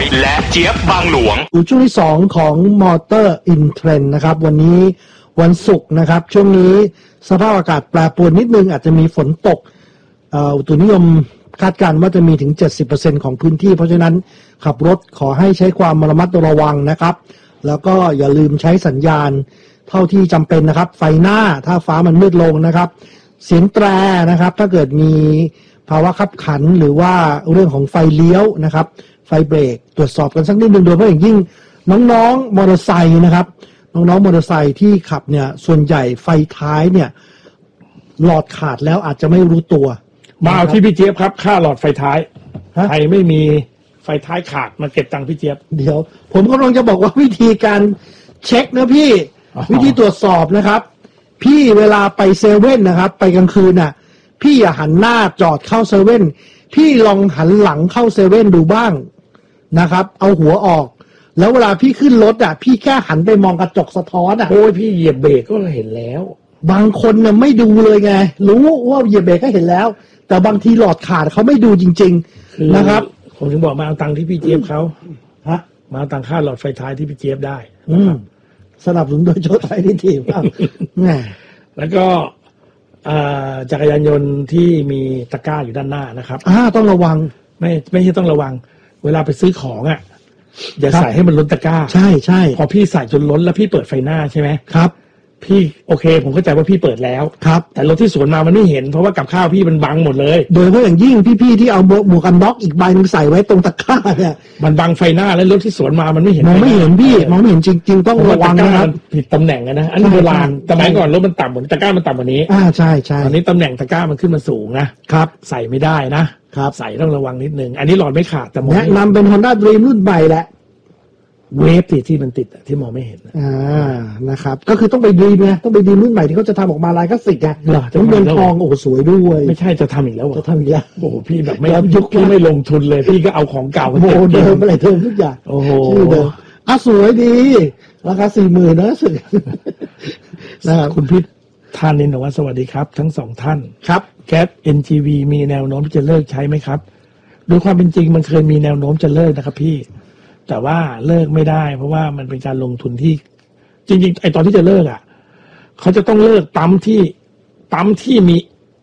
และเจี๊ยบบางหลวงช่วงที่2ของ Motor in Trend นะครับวันนี้วันศุกร์นะครับช่วงนี้สภาพอากาศแปรปรวนนิดนึงอาจจะมีฝนตกอุตุนิยมคาดการณ์ว่าจะมีถึง 70% ของพื้นที่เพราะฉะนั้นขับรถขอให้ใช้ความระมัดระวังนะครับแล้วก็อย่าลืมใช้สัญญาณเท่าที่จำเป็นนะครับไฟหน้าถ้าฟ้ามันมืดลงนะครับเสียงแตรนะครับถ้าเกิดมีภาวะขับขันหรือว่าเรื่องของไฟเลี้ยวนะครับไฟเบรกตรวจสอบกันสักนิดนึงโดยเฉพาะอย่างยิ่งน้องๆมอเตอร์ไซค์นะครับน้องๆมอเตอร์ไซค์ที่ขับเนี่ยส่วนใหญ่ไฟท้ายเนี่ยหลอดขาดแล้วอาจจะไม่รู้ตัวมาเอาที่พี่เจี๊ยบครับค่าหลอดไฟท้ายใครไม่มีไฟท้ายขาดมาเก็บตังค์พี่เจี๊ยบเดี๋ยวผมกำลังจะบอกว่าวิธีการเช็คนะพี่วิธีตรวจสอบนะครับพี่เวลาไปเซเว่นนะครับไปกลางคืนน่ะพี่อย่าหันหน้าจอดเข้าเซเว่นพี่ลองหันหลังเข้าเซเว่นดูบ้างนะครับเอาหัวออกแล้วเวลาพี่ขึ้นรถอ่ะพี่แค่หันไปมองกระจกสะท้อนอ่ะโอ้ยพี่เหยียบเบรกก็เห็นแล้วบางคนน่ะไม่ดูเลยไงรู้ว่าเหยียบเบรกก็เห็นแล้วแต่บางทีหลอดขาดเขาไม่ดูจริงๆนะครับผมถึงบอกมาเอาตังค์ที่พี่เจี๊ยบเขามาเอาตังค่าหลอดไฟท้ายที่พี่เจี๊ยบได้สนับสนุนโดยโชว์ไทยนิติครับแล้วก็จักรยานยนต์ที่มีตะกร้าอยู่ด้านหน้านะครับต้องระวังไม่ใช่ต้องระวังเวลาไปซื้อของอ่ะอย่าใส่ให้มันล้นตะกร้าใช่ใช่พอพี่ใส่จนล้นแล้วพี่เปิดไฟหน้าใช่ไหมครับพี่โอเคผมเข้าใจว่าพี่เปิดแล้วครับแต่รถที่สวนมามันไม่เห็นเพราะว่ากับข้าวพี่มันบังหมดเลยโดยเฉพาะอย่างยิ่งพี่ๆที่เอาหมวกกันน็อกอีกใบนึงใส่ไว้ตรงตะกร้าเนี่ยมันบังไฟหน้าแล้วรถที่สวนมามันไม่เห็นมองไม่เห็นพี่มองไม่เห็นจริงๆต้องระวังนะครับผิดตำแหน่งนะอันนี้โบราณสมัยก่อนรถมันต่ำกว่าตะกร้ามันต่ำกว่านี้ใช่ใช่ตอนนี้ตำแหน่งตะกร้ามันขึ้นมาสูงนะครับใส่ไม่ได้นะครับใส่ต้องระวังนิดนึงอันนี้หลอดไม่ขาดแต่แนะนำเป็น Honda Dream รุ่นใหม่แหละเวฟที่มันติดที่มองไม่เห็นนะครับก็คือต้องไปดีไงต้องไปดีรุ่นใหม่ที่เขาจะทำออกมาลายคลาสสิกไงต้องเงินทองโอ้สวยด้วยไม่ใช่จะทำอีกแล้วจะทำอีกแล้วโอ้พี่แบบไม่ยุคพี่ไม่ลงทุนเลยพี่ก็เอาของเก่ามาเก็บเดิมอะไรเดิมทุกอย่างโอ้โหชื่อเดิมสวยดีราคา 40,000 นะสึกนะครับคุณพิษท่านนินวัฒน์สวัสดีครับทั้งสองท่านครับแก๊ส NGV มีแนวโน้มที่จะเลิกใช้ไหมครับโดยความเป็นจริงมันเคยมีแนวโน้มจะเลิกนะครับพี่แต่ว่าเลิกไม่ได้เพราะว่ามันเป็นการลงทุนที่จริงๆไอตอนที่จะเลิกเขาจะต้องเลิกปั๊มที่มี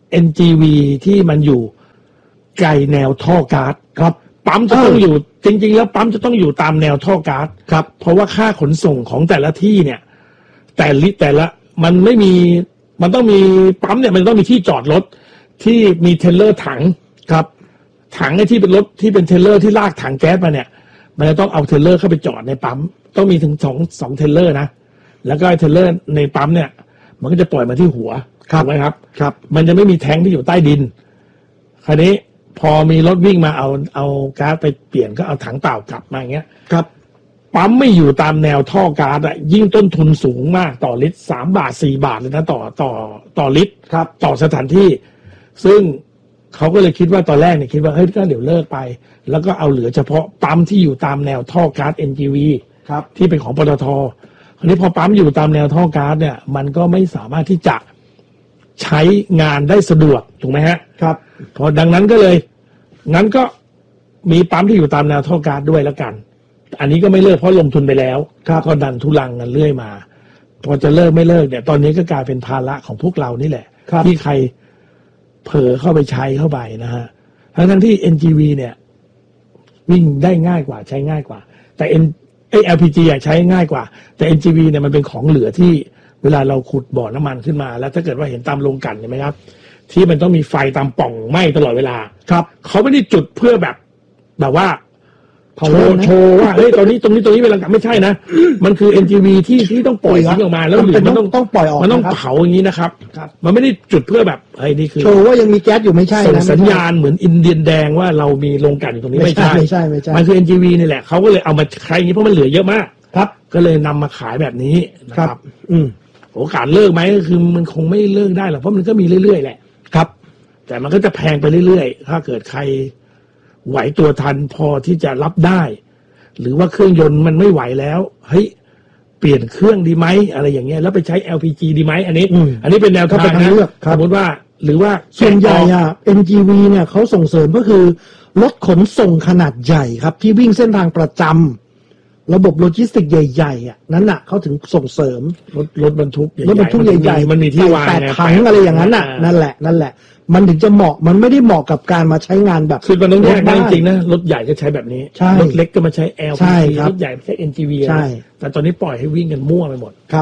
NGV ที่มันอยู่ไกลแนวท่อก๊าซครับปั๊มจะต้องอยู่จริงๆแล้วปั๊มจะต้องอยู่ตามแนวท่อก๊าซครับเพราะว่าค่าขนส่งของแต่ละที่เนี่ยแต่ละมันไม่มีมันต้องมีปั๊มเนี่ยมันต้องมีที่จอดรถที่มีเทรลเลอร์ถังครับถังไอ้ที่เป็นรถที่เป็นเทรลเลอร์ที่ลากถังแก๊สมาเนี่ยมันจะต้องเอาเทรลเลอร์เข้าไปจอดในปั๊มต้องมีถึงสองเทรลเลอร์นะแล้วก็เทรลเลอร์ในปั๊มเนี่ยมันก็จะปล่อยมาที่หัวถูกไหมครับครับมันจะไม่มีแท้งที่อยู่ใต้ดินคราวนี้พอมีรถวิ่งมาเอาก๊าซไปเปลี่ยนก็เอาถังเปล่ากลับมาอย่างเงี้ยครับปั๊มไม่อยู่ตามแนวท่อก๊าซยิ่งต้นทุนสูงมากต่อลิตร3 บาท 4 บาทเลยนะต่อลิตรครับต่อสถานที่ซึ่งเขาก็เลยคิดว่าตอนแรกเนี่ยคิดว่าเฮ้ยก็เดี๋ยวเลิกไปแล้วก็เอาเหลือเฉพาะปั๊มที่อยู่ตามแนวท่อก๊าซ NGV ครับที่เป็นของปตท.คราวนี้พอปั๊มอยู่ตามแนวท่อก๊าซเนี่ยมันก็ไม่สามารถที่จะใช้งานได้สะดวกถูกไหมฮะครับพอดังนั้นก็เลยงั้นก็มีปั๊มที่อยู่ตามแนวท่อก๊าซด้วยแล้วกันอันนี้ก็ไม่เลิกเพราะลงทุนไปแล้วก็ดันทุลังกันเรื่อยมาพอจะเลิกไม่เลิกเนี่ยตอนนี้ก็กลายเป็นภาระของพวกเรานี่แหละที่ใครเผลอเข้าไปใช้เข้าไปนะฮะทั้งที่ NGV เนี่ยวิ่งได้ง่ายกว่าใช้ง่ายกว่าแต่LPG ใช้ง่ายกว่าแต่ NGV เนี่ยมันเป็นของเหลือที่เวลาเราขุดบ่อน้ำมันขึ้นมาแล้วถ้าเกิดว่าเห็นตามโรงกลั่นเห็นไหมครับที่มันต้องมีไฟตามป่องไหม้ตลอดเวลาครับเขาไม่ได้จุดเพื่อแบบว่าโชว์ว่าเฮ้ยตรงนี้เวลากลับไม่ใช่นะมันคือ NGV ที่ต้องปล่อยทิ้งออกมาแล้วหรือมันต้องปล่อยออกมันต้องเผาอย่างนี้นะครับมันไม่ได้จุดเพื่อแบบเฮ้ยนี่คือโชว์ว่ายังมีแก๊สอยู่ไม่ใช่นะสัญญาณเหมือนอินเดียนแดงว่าเรามีโรงกลั่นอยู่ตรงนี้ไม่ใช่มันคือ NGV นี่แหละเขาก็เลยเอามาใช้อย่างนี้เพราะมันเหลือเยอะมากครับก็เลยนำมาขายแบบนี้นะครับโอกาสเลิกไหมก็คือมันคงไม่เลิกได้หรอกเพราะมันก็มีเรื่อยๆแหละครับแต่มันก็จะแพงไปเรื่อยๆถ้าเกิดใครไหวตัวทันพอที่จะรับได้หรือว่าเครื่องยนต์มันไม่ไหวแล้วเฮ้ยเปลี่ยนเครื่องดีไหมอะไรอย่างเงี้ยแล้วไปใช้ LPG ดีไหมอันนี้เป็นแนวทางนะสมมติว่าหรือว่าส่วนใหญ่NGV เนี่ยเขาส่งเสริมก็คือรถขนส่งขนาดใหญ่ครับที่วิ่งเส้นทางประจำระบบโลจิสติกใหญ่ๆอ่ะนั้นน่ะเขาถึงส่งเสริมรถบรรทุกใหญ่รถบรรทุกใหญ่ๆมันมีที่วางแปดถังอะไรอย่างนั้นน่ะนั่นแหละมันถึงจะเหมาะมันไม่ได้เหมาะกับการมาใช้งานแบบคือมันต้องแยกนะจริงๆนะรถใหญ่ก็ใช้แบบนี้รถเล็กก็มาใช้ LPG รถใหญ่ใช้ NGV ใช่แต่ตอนนี้ปล่อยให้วิ่งกันมั่วไปหมดครับ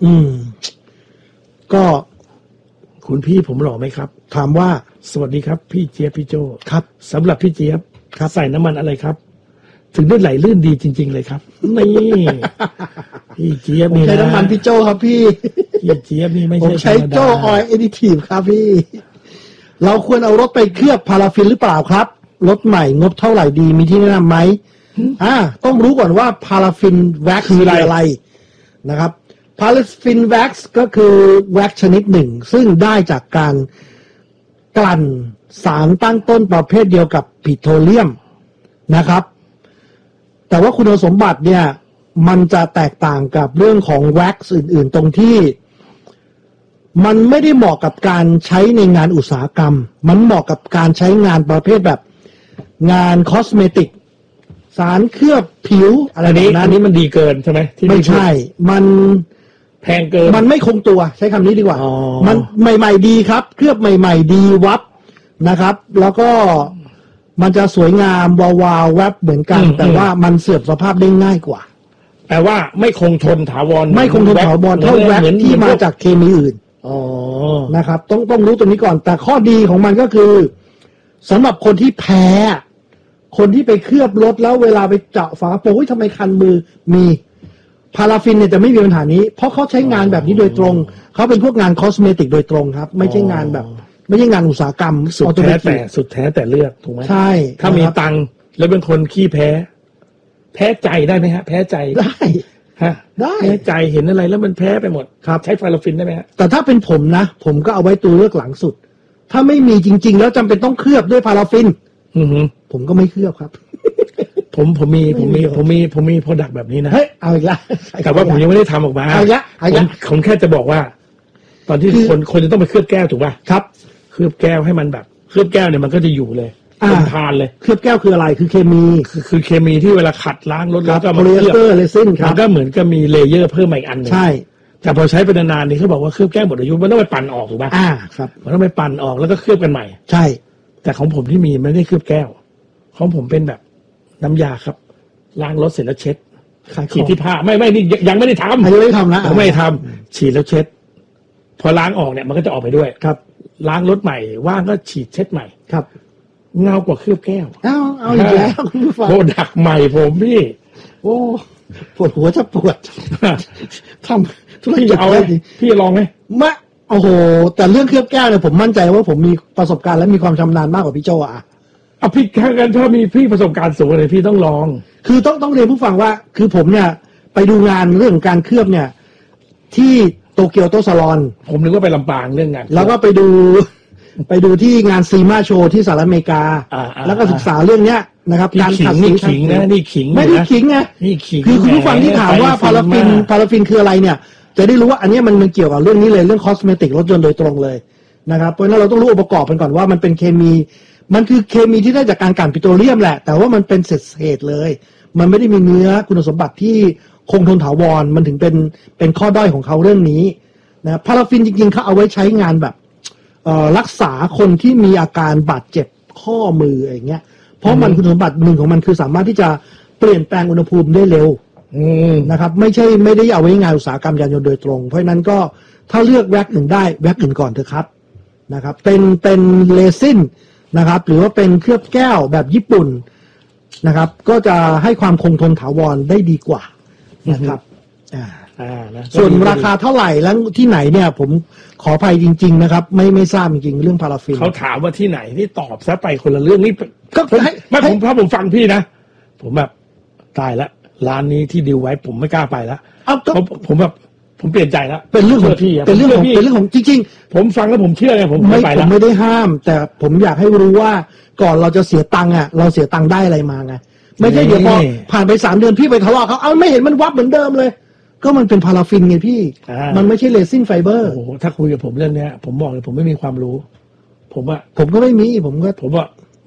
ก็คุณพี่ผมหล่อไหมครับถามว่าสวัสดีครับพี่เจี๊ยบพี่โจครับสำหรับพี่เจี๊ยบใส่น้ำมันอะไรครับถึงได้ไหลลื่นดีจริงๆเลยครับนี่พี่เจี๊ยบนี่นะใช้น้ำมันพี่โจครับพี่เจี๊ยบนี่ไม่ใช่ผมใช้โจออยล์เอดิทีฟครับพี่เราควรเอารถไปเคลือบพาราฟินหรือเปล่าครับรถใหม่งบเท่าไหร่ดีมีที่แนะนำไหมต้องรู้ก่อนว่าพาราฟินแว็กซ์คืออะไรนะครับพาราฟินแว็กซ์ก็คือแว็กซ์ชนิดหนึ่งซึ่งได้จากการกลั่นสารตั้งต้นประเภทเดียวกับปิโตรเลียมนะครับแต่ว่าคุณสมบัติเนี่ยมันจะแตกต่างกับเรื่องของแว็กซ์อื่นๆตรงที่มันไม่ได้เหมาะกับการใช้ในงานอุตสาหกรรมมันเหมาะกับการใช้งานประเภทแบบงานคอสเมติกสารเคลือบผิวอะไรแบบนั้นอันนี้มันดีเกินใช่ไหมไม่ใช่มันแพงเกินมันไม่คงตัวใช้คำนี้ดีกว่ามันใหม่ๆดีครับเคลือบใหม่ๆดีวับนะครับแล้วก็มันจะสวยงามวาวๆแวบเหมือนกันแต่ว่ามันเสื่อมสภาพได้ง่ายกว่าแปลว่าไม่คงทนถาวรไม่คงทนถาวรเท่าแว็กที่มาจากเคมีอื่นนะครับต้องรู้ตรงนี้ก่อนแต่ข้อดีของมันก็คือสำหรับคนที่แพ้คนที่ไปเคลือบรถแล้วเวลาไปเจาะฝากระโปรงทำไมคันมือมีพาราฟินเนี่ยจะไม่มีปัญหานี้เพราะเขาใช้งานแบบนี้โดยตรงเขาเป็นพวกงานคอสเมติกโดยตรงครับไม่ใช่งานแบบไม่ใช่งานอุตสาหกรรมสุดแท้แต่เลือกถูกไหมใช่ถ้ามีตังค์แล้วเป็นคนขี้แพ้ใจได้ไหมฮะแพ้ใจได้ได้แพ้ใจเห็นอะไรแล้วมันแพ้ไปหมดครับใช้พาราฟินได้ไหมฮะแต่ถ้าเป็นผมนะผมก็เอาไว้ตัวเลือกหลังสุดถ้าไม่มีจริงๆแล้วจำเป็นต้องเคลือบด้วยพาราฟินผมก็ไม่เคลือบครับผมมีโปรดักต์แบบนี้นะเฮ้ยเอาอีกแล้วแต่ว่าผมยังไม่ได้ทำออกมาเอาอีกแล้วผมแค่จะบอกว่า ตอนที่คนจะต้องไปเคลือบแก้วถูกป่ะครับเคลือบแก้วให้มันแบบเคลือบแก้วเนี่ยมันก็จะอยู่เลยเป็นทานเลยเคลือบแก้วคืออะไรคือเคมีคือเคมีที่เวลาขัดล้างรถแล้วก็มาเคลือบเรซินครับมันก็เหมือนกับมีเลเยอร์เพิ่มมาอีกอันนึงใช่แต่พอใช้ไปนานๆนี่เขาบอกว่าเคลือบแก้วหมดอายุมันต้องไปปั่นออกถูกป่ะครับมันต้องไปปั่นออกแล้วก็เคลือบกันใหม่ใช่แต่ของผมที่มีไม่ได้เคลือบแก้วของผมเป็นแบบน้ำยาครับล้างรถเสร็จแล้วเช็ดฉีดที่ผ้าไม่นี่ยังไม่ได้ทำยังไม่ได้ทำนะไม่ได้ทำฉีดแล้วเช็ดพอล้างออกเนี่ยมันก็จะออกไปด้วยครับล้างรถใหม่ว่างก็ฉีดเช็ดใหม่ครับเงากว่าเคลือบแก้วเอาอีกแล้วโปรดักใหม่ผมพี่โอ้ปวดหัวจะปวดทำธุรกิจเอาพี่ลองไหมมะโอ้โหแต่เรื่องเคลือบแก้วเนี่ยผมมั่นใจว่าผมมีประสบการณ์และมีความชำนาญมากกว่าพี่โจพี่แค่กันถ้ามีพี่ประสบการณ์สูงเลยพี่ต้องลองคือต้องเรียนผู้ฟังว่าคือผมเนี่ยไปดูงานเรื่องการเคลือบเนี่ยที่โตเกียวโตซาลอนผมนึกว่าไปลำปางเรื่องงานแล้วก็ไปดูที่งานซีมาโชว์ที่สหรัฐอเมริกาแล้วก็ศึกษาเรื่องเนี้ยนะครับการขัดสีขิงนะนี่ขิงไม่ได้ขิงไงนี่ขิงคือคุณผู้ฟังที่ถามว่าพาราฟินคืออะไรเนี่ยจะได้รู้ว่าอันนี้มันเกี่ยวกับเรื่องนี้เลยเรื่องคอสเมติกรถยนต์โดยตรงเลยนะครับเพราะฉะนั้นเราต้องรู้องค์ประกอบกันก่อนว่ามันเป็นเคมีมันคือเคมีที่ได้จากการกลั่นปิโตรเลียมแหละแต่ว่ามันเป็นเศษเลยมันไม่ได้มีเนื้อคุณสมบัติที่คงทนถาวรมันถึงเป็นข้อด้อยของเขาเรื่องนี้นะพาราฟินจริงๆเขาเอาไว้ใช้งานแบบรักษาคนที่มีอาการบาดเจ็บข้อมืออย่างเงี้ยเพราะมันคุณสมบัติหนึ่งของมันคือสามารถที่จะเปลี่ยนแปลงอุณหภูมิได้เร็วนะครับไม่ได้เอาไว้งานอุตสาหกรรมยานยนต์โดยตรงเพราะฉะนั้นก็ถ้าเลือกแว็กหนึ่งได้แว็กอื่นก่อนเถอะครับนะครับเป็นเรซินนะครับหรือว่าเป็นเคลือบแก้วแบบญี่ปุ่นนะครับก็จะให้ความคงทนถาวรได้ดีกว่านะครับส่วนราคาเท่าไหร่แล้วที่ไหนเนี่ยผมขออภัยจริงๆนะครับไม่ทราบจริงๆเรื่องพาราฟินเขาถามว่าที่ไหนนี่ตอบซะไปคนละเรื่องนี่ก็ไม่ผมฟังพี่นะผมแบบตายละร้านนี้ที่ดิวไว้ผมไม่กล้าไปแล้วผมแบบผมเปลี่ยนใจแล้วเป็นเรื่องของพี่เป็นเรื่องของจริงๆผมฟังแล้วผมเชื่อไงผมไม่ไปแล้วผมไม่ได้ห้ามแต่ผมอยากให้รู้ว่าก่อนเราจะเสียตังค์เราเสียตังค์ได้อะไรมาไงไม่ใช่เดี๋ยวพอผ่านไป3 เดือนพี่ไปทะเลาะเขาไม่เห็นมันวับเหมือนเดิมเลยก็มันเป็นพาราฟินไงพี่มันไม่ใช่เรซินไฟเบอร์โอ้โหถ้าคุยกับผมเรื่องนี้ผมบอกเลยผมไม่มีความรู้ผมก็ไม่มีผม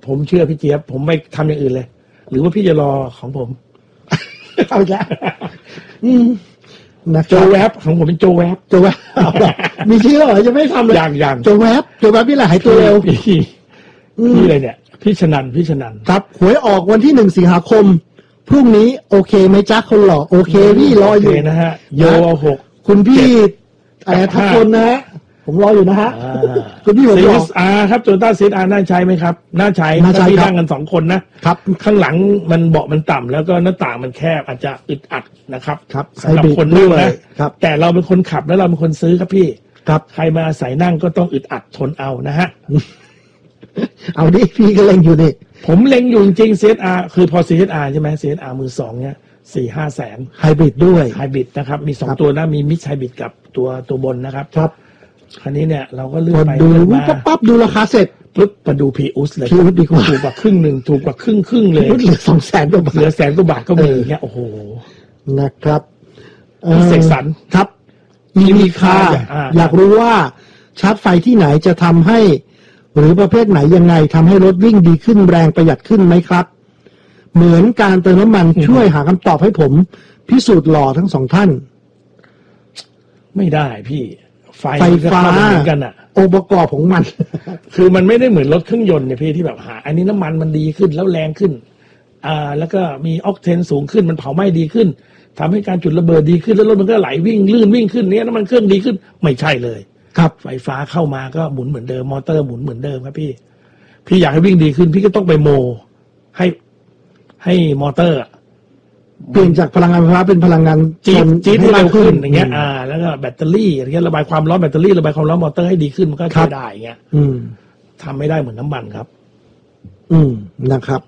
ผมเชื่อพี่เจี๊ยบผมไม่ทำอย่างอื่นเลย หรือว่าพี่จะรอของผมเอาอีกแล้วนะคโจรับแวบของผมเป็นโจแวบโจแวบเอาล่ะมีชื่อเหรอจะไม่ทำเลยอย่างโจแวบนี่แหละหายตัวเร็วพี่อะไรเนี่ยพี่ชนันครับหวยออกวันที่1 สิงหาคมพรุ่งนี้โอเคไหมจ๊ะคนหล่อโอเคพี่รออยู่โเคนะฮะโย6 คุณพี่อะไรทักคนนะฮะผมรออยู่นะฮะคุณพี่ผมรอ CSR ครับโตโยต้า CSR น่าใช้ไหมครับน่าใช้น่าใช้ถ้าพี่ครับนั่งกัน2 คนนะครับข้างหลังมันเบาะมันต่ำแล้วก็หน้าต่างมันแคบอาจจะอึดอัดนะครับครับสำหรับคนนั่งนะครับ แต่เราเป็นคนขับแล้วเราเป็นคนซื้อครับพี่ครับใครมาอาศัยนั่งก็ต้องอึดอัดทนเอานะฮะเอาดิพี่ก็เล็งอยู่นี่ผมเล็งอยู่จริง CSR คือพอ CSR ใช่ไหม CSR มือสองเนี่ย4-5 แสนไฮบริดด้วยไฮบริดนะครับมีครับ 2 ตัวนะมีมิดไฮบริดกับตัวบนนะครับครับคราวนี้เนี่ยเราก็เลือกพอไปดูเลือกมาปั๊บดูราคาเสร็จปุ๊บมาดูพีอุสเลย Prius ดีกว่าถูกกว่าครึ่งหนึ่งถูกกว่าครึ่งเลยลดเหลือ200,000 กว่าบาเหลือท 100,000 กว่าบาทก็มีเนี่ยโอ้โหนะครับเสกสรรครับมีค่า อยากรู้ว่าชาร์จไฟที่ไหนจะทำให้ หรือประเภทไหนยังไงทำให้รถวิ่งดีขึ้นแรงประหยัดขึ้นไหมครับ เหมือนการเติมน้ำมันช่วยหาคำตอบให้ผมพิสูจน์หล่อทั้งสองท่านไม่ได้พี่ไฟไฟฟ้าก็เหมือนกันอ่ะองค์ประกอบของมันคือมันไม่ได้เหมือนรถเครื่องยนต์เนี่ยพี่ที่แบบอันนี้น้ำมันมันดีขึ้นแล้วแรงขึ้นแล้วก็มีออกเทนสูงขึ้นมันเผาไหม้ดีขึ้นทำให้การจุดระเบิดดีขึ้นแล้วรถมันก็ไหลวิ่งลื่นวิ่งขึ้นเนี่ยน้ำมันเครื่องดีขึ้นไม่ใช่เลยครับไฟฟ้าเข้ามาก็หมุนเหมือนเดิมมอเตอร์หมุนเหมือนเดิมครับพี่อยากให้วิ่งดีขึ้นพี่ก็ต้องไปโมให้มอเตอร์เปลี่ยนจากพลังงานไฟฟ้าเป็นพลังงานจี๊ดให้เร็วขึ้นอย่างเงี้ยมแล้วก็แบตเตอรี่อย่างเงี้ยระบายความร้อนแบตเตอรี่ระบายความร้อนมอเตอร์ให้ดีขึ้นมันก็ครัใช้บได้อย่างเงี้ยอืมทำไม่ได้เหมือนน้ำมันครับนะครับ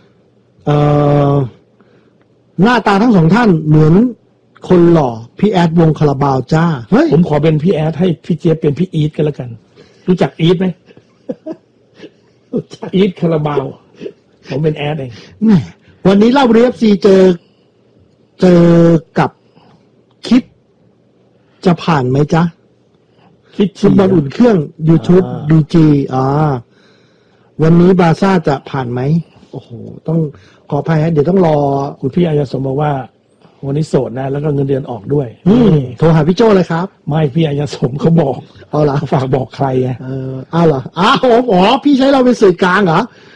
หน้าตาทั้งสองท่านเหมือนคนหล่อพี่แอดวงคาราบาวจ้าเฮ้ยผมขอเป็นพี่แอดให้พี่เจี๊ยบเป็นพี่อีทกันแล้วกัน รู้จักอีทไหมอีทคาราบาวผมเป็นแอดเองแหมวันนี้เล่าเรียบซีเจอกับคิดจะผ่านไหมจ๊ะคิดฟุตบอลอุ่นเครื่อง YouTube BG วันนี้บาร์ซ่าจะผ่านไหมโอ้โหต้องขออภัยฮะเดี๋ยวต้องรอคุณพี่อายสมบอกว่าวันนี้โสดนะแล้วก็เงินเดือนออกด้วยโทรหาพี่โจ้เลยครับไม่พี่อายสมเขาบอกเอาล่ะเขาฝากบอกใครไงอ้าวเหรออ๋อพี่ใช้เราเป็นสื่อกลางเหรอ